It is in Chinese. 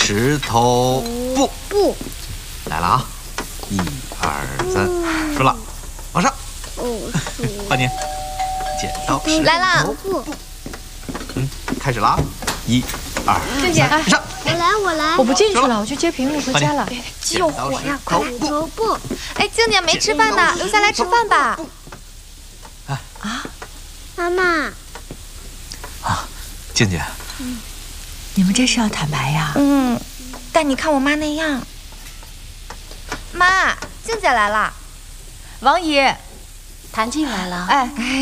石头布。 布。 来了啊！1、2、3，输了，往上。换你。剪刀石头来啦！ 开始了啊！1、2、 静姐， 上。 我来。 我不进去了，我去接屏幕回家了。 救火呀！快！ 石头布。 哎，静姐没吃饭呢，留下来吃饭吧。 啊， 妈妈。 啊，静静。 你们这是要坦白呀？ 但你看我妈那样。妈，静姐来了。 王姨， 谭静来了。 哎。